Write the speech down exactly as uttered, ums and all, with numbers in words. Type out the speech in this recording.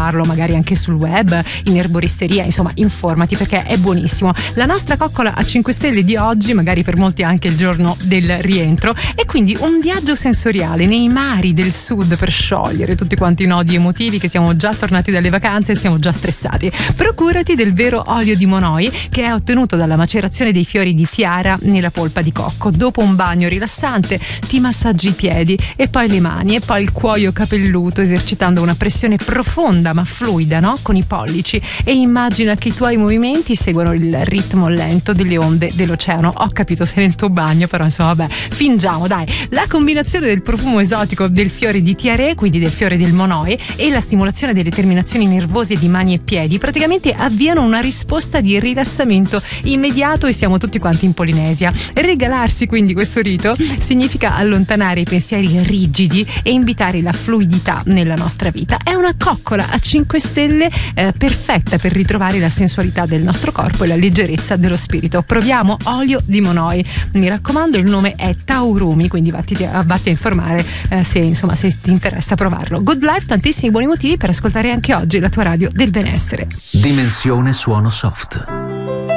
trovarlo magari anche sul web, in erboristeria, insomma informati perché è buonissimo. La nostra coccola a cinque stelle di oggi, magari per molti anche il giorno del rientro, è quindi un viaggio sensoriale nei mari del sud per sciogliere tutti quanti i nodi emotivi che siamo già tornati dalle vacanze e siamo già stressati. Procurati del vero olio di Monoi, che è ottenuto dalla macerazione dei fiori di tiara nella polpa di cocco. Dopo un bagno rilassante ti massaggi i piedi e poi le mani e poi il cuoio capelluto, esercitando una pressione profonda ma fluida, no? Con i pollici, e immagina che i tuoi movimenti seguono il ritmo lento delle onde dell'oceano. Ho capito, sei nel tuo bagno, però insomma vabbè, fingiamo dai. La combinazione del profumo esotico del fiore di tiare, quindi del fiore del Monoi, e la stimolazione delle terminazioni nervose di mani e piedi praticamente avviano una risposta di rilassamento immediato e siamo tutti quanti in Polinesia. Regalarsi quindi questo rito significa allontanare i pensieri rigidi e invitare la fluidità nella nostra vita. È una coccola a cinque stelle eh, perfetta per ritrovare la sensualità del nostro corpo e la leggerezza dello spirito. Proviamo olio di Monoi, mi raccomando, il nome è Taurumi, quindi vatti, vatti a informare eh, se insomma se ti interessa provarlo. Good Life, tantissimi buoni motivi per ascoltare anche oggi la tua radio del benessere. Dimensione suono soft.